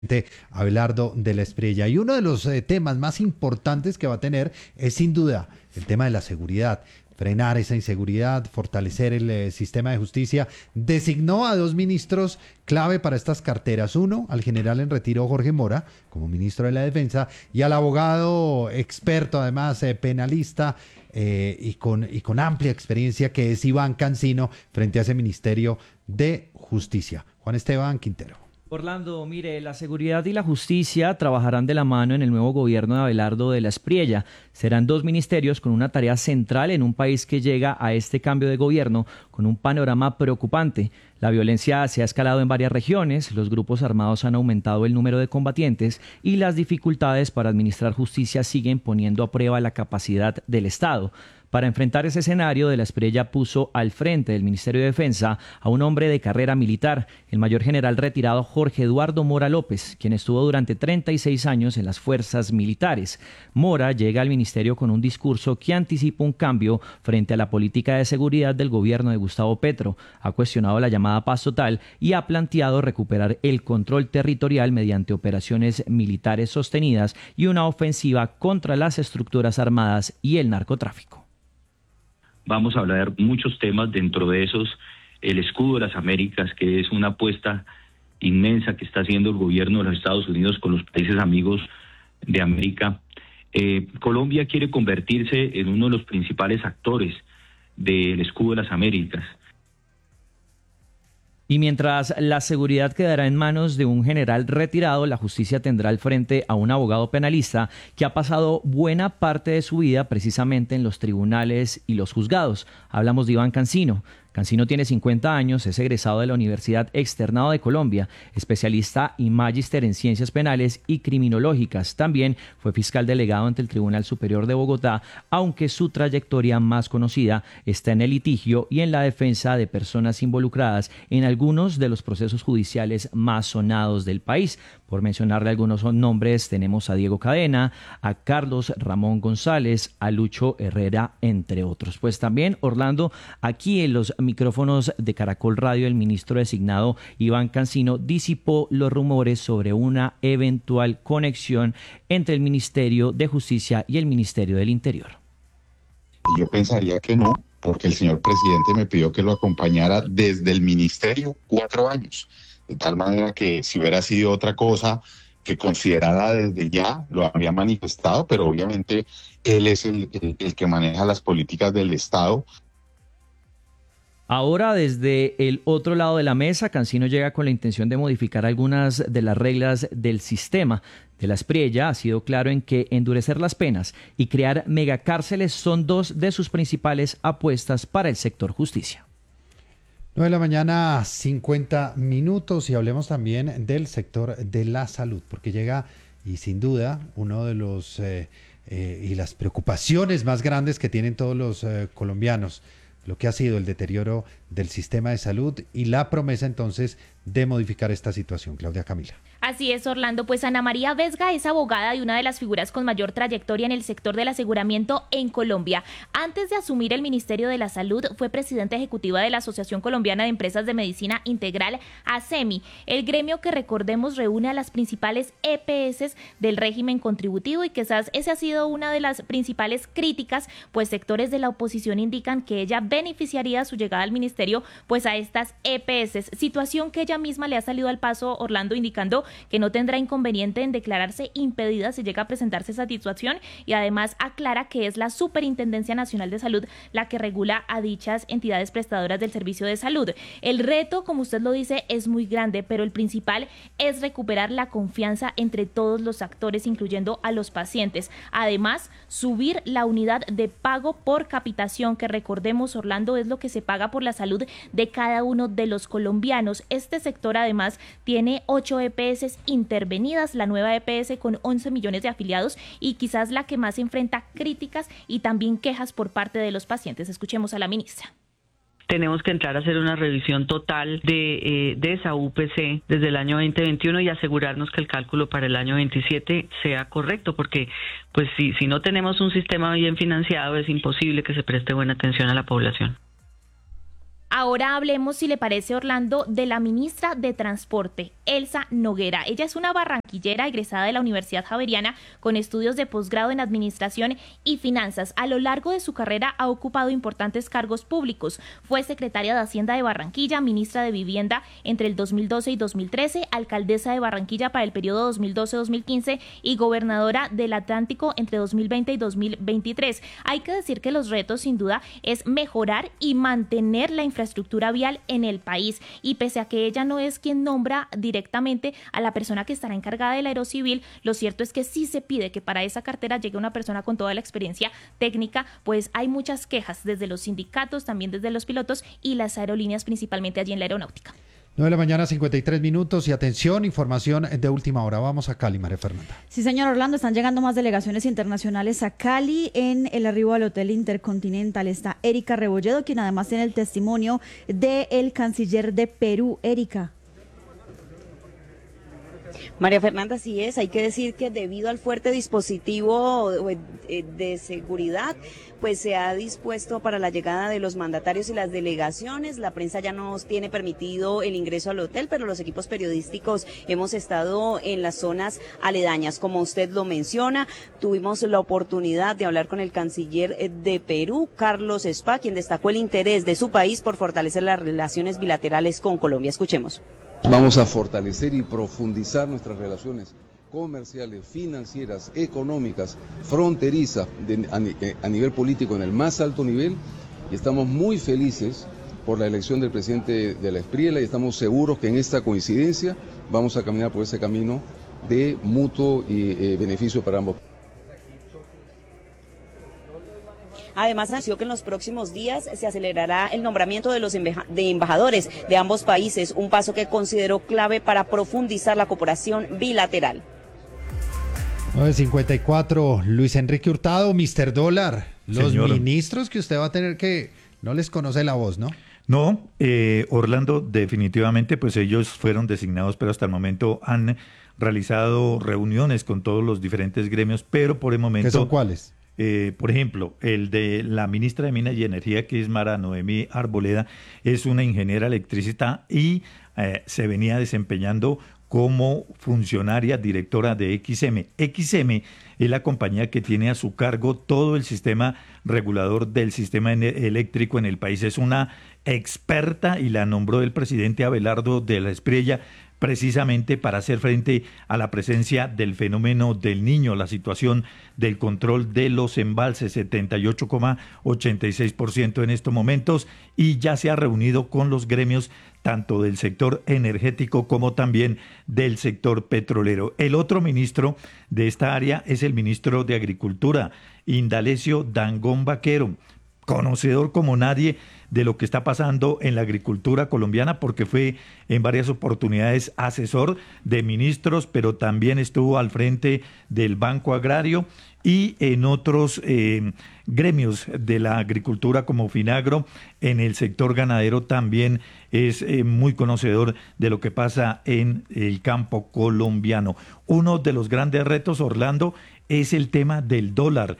Abelardo de la Espriella. Y uno de los temas más importantes que va a tener es sin duda el tema de la seguridad. Frenar esa inseguridad, fortalecer el sistema de justicia. Designó a dos ministros clave para estas carteras. Uno, al general en retiro Jorge Mora, como ministro de la Defensa, y al abogado experto, además penalista, y con amplia experiencia, que es Iván Cancino, frente a ese Ministerio de Justicia. Juan Esteban Quintero. Orlando, mire, la seguridad y la justicia trabajarán de la mano en el nuevo gobierno de Abelardo de la Espriella. Serán dos ministerios con una tarea central en un país que llega a este cambio de gobierno con un panorama preocupante. La violencia se ha escalado en varias regiones, los grupos armados han aumentado el número de combatientes y las dificultades para administrar justicia siguen poniendo a prueba la capacidad del Estado. Para enfrentar ese escenario, de la Espriella puso al frente del Ministerio de Defensa a un hombre de carrera militar, el mayor general retirado Jorge Eduardo Mora López, quien estuvo durante 36 años en las fuerzas militares. Mora llega al ministerio con un discurso que anticipa un cambio frente a la política de seguridad del gobierno de Gustavo Petro. Ha cuestionado la llamada paz total y ha planteado recuperar el control territorial mediante operaciones militares sostenidas y una ofensiva contra las estructuras armadas y el narcotráfico. Vamos a hablar muchos temas, dentro de esos el escudo de las Américas, que es una apuesta inmensa que está haciendo el gobierno de los Estados Unidos con los países amigos de América. Colombia quiere convertirse en uno de los principales actores del escudo de las Américas. Y mientras la seguridad quedará en manos de un general retirado, la justicia tendrá al frente a un abogado penalista que ha pasado buena parte de su vida precisamente en los tribunales y los juzgados. Hablamos de Iván Cancino. Cancino tiene 50 años, es egresado de la Universidad Externado de Colombia, especialista y magíster en ciencias penales y criminológicas. También fue fiscal delegado ante el Tribunal Superior de Bogotá, aunque su trayectoria más conocida está en el litigio y en la defensa de personas involucradas en algunos de los procesos judiciales más sonados del país. Por mencionarle algunos nombres, tenemos a Diego Cadena, a Carlos Ramón González, a Lucho Herrera, entre otros. Pues también, Orlando, aquí en los micrófonos de Caracol Radio, el ministro designado Iván Cancino disipó los rumores sobre una eventual conexión entre el Ministerio de Justicia y el Ministerio del Interior. Yo pensaría que no, porque el señor presidente me pidió que lo acompañara desde el ministerio 4 años. De tal manera que si hubiera sido otra cosa que considerara desde ya, lo habría manifestado, pero obviamente él es el que maneja las políticas del Estado. Ahora, desde el otro lado de la mesa, Cancino llega con la intención de modificar algunas de las reglas del sistema. De la Espriella ha sido claro en que endurecer las penas y crear megacárceles son dos de sus principales apuestas para el sector justicia. 9 de la mañana, 50 minutos, y hablemos también del sector de la salud, porque llega, y sin duda, uno de los y las preocupaciones más grandes que tienen todos los colombianos, lo que ha sido el deterioro del sistema de salud y la promesa entonces de modificar esta situación. Claudia Camila. Así es, Orlando. Pues Ana María Vesga es abogada y una de las figuras con mayor trayectoria en el sector del aseguramiento en Colombia. Antes de asumir el Ministerio de la Salud, fue presidenta ejecutiva de la Asociación Colombiana de Empresas de Medicina Integral, ASEMI, el gremio que, recordemos, reúne a las principales EPS del régimen contributivo, y quizás esa ha sido una de las principales críticas, pues sectores de la oposición indican que ella beneficiaría su llegada al ministerio pues a estas EPS, situación que ella misma le ha salido al paso, Orlando, indicando que no tendrá inconveniente en declararse impedida si llega a presentarse esa situación, y además aclara que es la Superintendencia Nacional de Salud la que regula a dichas entidades prestadoras del servicio de salud. El reto, como usted lo dice, es muy grande, pero el principal es recuperar la confianza entre todos los actores, incluyendo a los pacientes. Además, subir la unidad de pago por capitación, que recordemos, Orlando, es lo que se paga por la salud de cada uno de los colombianos. Este sector además tiene 8 EPS intervenidas, la nueva EPS con 11 millones de afiliados, y quizás la que más enfrenta críticas y también quejas por parte de los pacientes. Escuchemos a la ministra. Tenemos que entrar a hacer una revisión total de esa UPC desde el año 2021 y asegurarnos que el cálculo para el año 27 sea correcto, porque pues si no tenemos un sistema bien financiado, es imposible que se preste buena atención a la población. Ahora hablemos, si le parece, Orlando, de la ministra de Transporte, Elsa Noguera. Ella es una barranquillera egresada de la Universidad Javeriana con estudios de posgrado en Administración y Finanzas. A lo largo de su carrera ha ocupado importantes cargos públicos. Fue secretaria de Hacienda de Barranquilla, ministra de Vivienda entre el 2012 y 2013, alcaldesa de Barranquilla para el periodo 2012-2015 y gobernadora del Atlántico entre 2020 y 2023. Hay que decir que los retos, sin duda, es mejorar y mantener la infraestructura vial en el país, y pese a que ella no es quien nombra directamente a la persona que estará encargada del aerocivil, lo cierto es que sí se pide que para esa cartera llegue una persona con toda la experiencia técnica, pues hay muchas quejas desde los sindicatos, también desde los pilotos y las aerolíneas, principalmente allí en la aeronáutica. 9:53 a.m. y atención, información de última hora. Vamos a Cali, María Fernanda. Sí, señor Orlando, están llegando más delegaciones internacionales a Cali. En el arribo al Hotel Intercontinental está Erika Rebolledo, quien además tiene el testimonio del canciller de Perú. Erika. María Fernanda, así es, hay que decir que debido al fuerte dispositivo de seguridad, pues se ha dispuesto para la llegada de los mandatarios y las delegaciones. La prensa ya nos tiene permitido el ingreso al hotel, pero los equipos periodísticos hemos estado en las zonas aledañas. Como usted lo menciona, tuvimos la oportunidad de hablar con el canciller de Perú, Carlos Spa, quien destacó el interés de su país por fortalecer las relaciones bilaterales con Colombia. Escuchemos. Vamos a fortalecer y profundizar nuestras relaciones comerciales, financieras, económicas, fronterizas, a nivel político en el más alto nivel, y estamos muy felices por la elección del presidente de la Espriella y estamos seguros que en esta coincidencia vamos a caminar por ese camino de mutuo y beneficio para ambos. Además, anunció que en los próximos días se acelerará el nombramiento de los embajadores de ambos países, un paso que consideró clave para profundizar la cooperación bilateral. 9:54, Luis Enrique Hurtado, Mr. Dólar. Los Señor. ministros que usted va a tener que... No les conoce la voz, ¿no? No, Orlando, definitivamente, pues ellos fueron designados, pero hasta el momento han realizado reuniones con todos los diferentes gremios, pero por el momento... ¿Qué son cuáles? Por ejemplo, el de la ministra de Minas y Energía, que es Mara Noemí Arboleda, es una ingeniera electricista y se venía desempeñando como funcionaria directora de XM. XM es la compañía que tiene a su cargo todo el sistema regulador del sistema eléctrico en el país. Es una experta y la nombró el presidente Abelardo de la Espriella precisamente para hacer frente a la presencia del fenómeno del Niño, la situación del control de los embalses, 78,86% en estos momentos, y ya se ha reunido con los gremios tanto del sector energético como también del sector petrolero. El otro ministro de esta área es el ministro de Agricultura, Indalecio Dangond Vaquero, conocedor como nadie de lo que está pasando en la agricultura colombiana, porque fue en varias oportunidades asesor de ministros, pero también estuvo al frente del Banco Agrario y en otros gremios de la agricultura como Finagro. En el sector ganadero también es muy conocedor de lo que pasa en el campo colombiano. Uno de los grandes retos, Orlando, es el tema del dólar.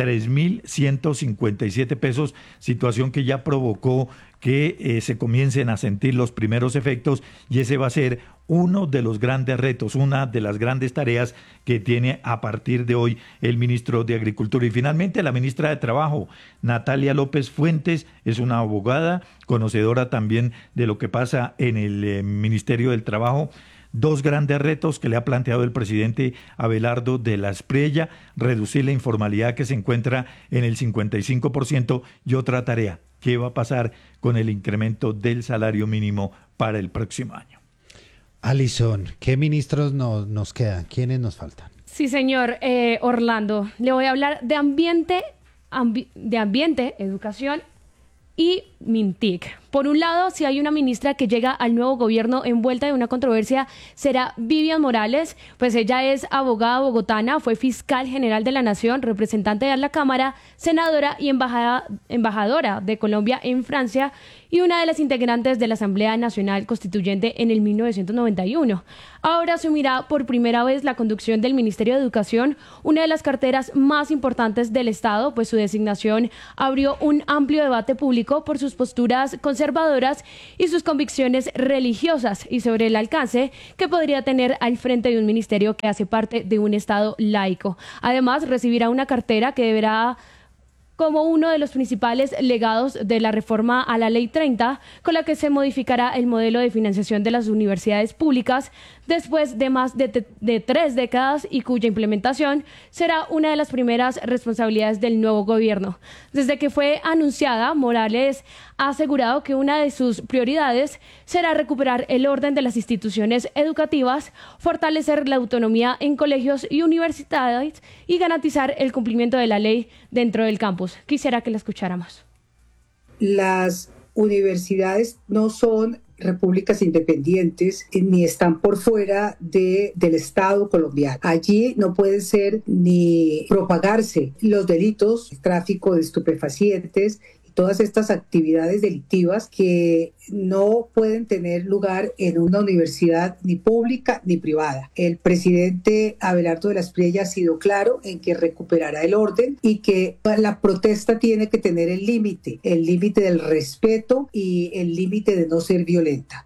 3.157 pesos, situación que ya provocó que se comiencen a sentir los primeros efectos, y ese va a ser uno de los grandes retos, una de las grandes tareas que tiene a partir de hoy el ministro de Agricultura. Y finalmente la ministra de Trabajo, Natalia López Fuentes, es una abogada, conocedora también de lo que pasa en el Ministerio del Trabajo. Dos grandes retos que le ha planteado el presidente Abelardo de la Espriella: reducir la informalidad, que se encuentra en el 55%, y otra tarea, ¿qué va a pasar con el incremento del salario mínimo para el próximo año? Alison, ¿qué ministros nos quedan? ¿Quiénes nos faltan? Sí, señor Orlando, le voy a hablar de ambiente, educación y MINTIC. Por un lado, si hay una ministra que llega al nuevo gobierno envuelta en una controversia, será Vivian Morales, pues ella es abogada bogotana, fue fiscal general de la Nación, representante de la Cámara, senadora y embajadora de Colombia en Francia, y una de las integrantes de la Asamblea Nacional Constituyente en el 1991. Ahora asumirá por primera vez la conducción del Ministerio de Educación, una de las carteras más importantes del Estado, pues su designación abrió un amplio debate público por sus posturas conservadoras conservadoras y sus convicciones religiosas, y sobre el alcance que podría tener al frente de un ministerio que hace parte de un Estado laico. Además, recibirá una cartera que deberá como uno de los principales legados de la reforma a la Ley 30, con la que se modificará el modelo de financiación de las universidades públicas después de más de 3 décadas y cuya implementación será una de las primeras responsabilidades del nuevo gobierno. Desde que fue anunciada, Morales ha asegurado que una de sus prioridades será recuperar el orden de las instituciones educativas, fortalecer la autonomía en colegios y universidades y garantizar el cumplimiento de la ley dentro del campus. Quisiera que la escucháramos. Las universidades no son repúblicas independientes ni están por fuera del Estado colombiano. Allí no pueden ser ni propagarse los delitos, el tráfico de estupefacientes, todas estas actividades delictivas que no pueden tener lugar en una universidad ni pública ni privada. El presidente Abelardo de la Espriella ha sido claro en que recuperará el orden y que la protesta tiene que tener el límite del respeto y el límite de no ser violenta.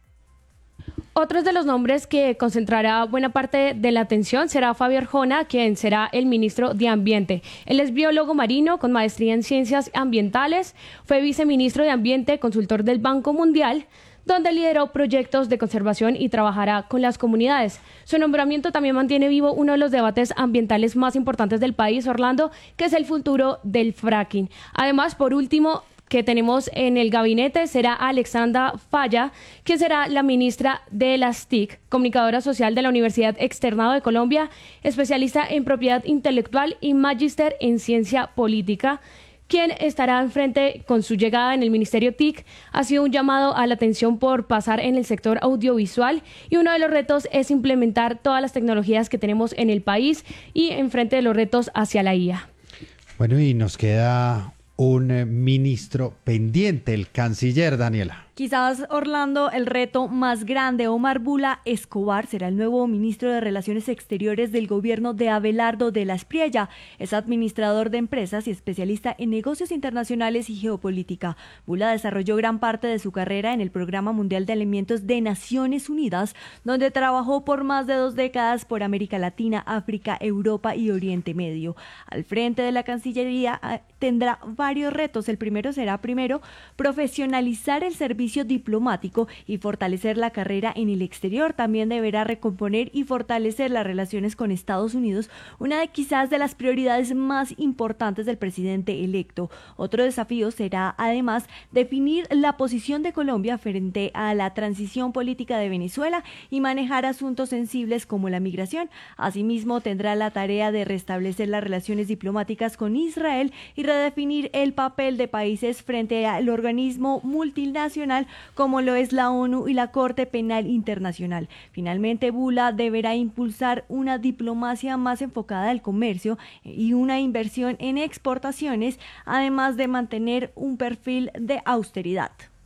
Otros de los nombres que concentrará buena parte de la atención será Fabio Arjona, quien será el ministro de Ambiente. Él es biólogo marino con maestría en ciencias ambientales, fue viceministro de Ambiente, consultor del Banco Mundial, donde lideró proyectos de conservación y trabajará con las comunidades. Su nombramiento también mantiene vivo uno de los debates ambientales más importantes del país, Orlando, que es el futuro del fracking. Además, por último, que tenemos en el gabinete será Alexandra Falla, quien será la ministra de las TIC, comunicadora social de la Universidad Externado de Colombia, especialista en propiedad intelectual y magíster en ciencia política, quien estará enfrente con su llegada en el Ministerio TIC. Ha sido un llamado a la atención por pasar en el sector audiovisual y uno de los retos es implementar todas las tecnologías que tenemos en el país y enfrente de los retos hacia la IA. Bueno, y nos queda un ministro pendiente, el canciller, Daniela. Quizás, Orlando, el reto más grande. Omar Bula Escobar será el nuevo ministro de Relaciones Exteriores del gobierno de Abelardo de la Espriella. Es administrador de empresas y especialista en negocios internacionales y geopolítica. Bula desarrolló gran parte de su carrera en el Programa Mundial de Alimentos de Naciones Unidas, donde trabajó por más de 2 décadas por América Latina, África, Europa y Oriente Medio. Al frente de la Cancillería tendrá varios retos. El primero será profesionalizar el servicio diplomático y fortalecer la carrera en el exterior. También deberá recomponer y fortalecer las relaciones con Estados Unidos, una de quizás de las prioridades más importantes del presidente electo. Otro desafío será además definir la posición de Colombia frente a la transición política de Venezuela y manejar asuntos sensibles como la migración. Asimismo, tendrá la tarea de restablecer las relaciones diplomáticas con Israel y redefinir el papel de países frente al organismo multinacional como lo es la ONU y la Corte Penal Internacional. Finalmente, Bula deberá impulsar una diplomacia más enfocada al comercio y una inversión en exportaciones, además de mantener un perfil de austeridad.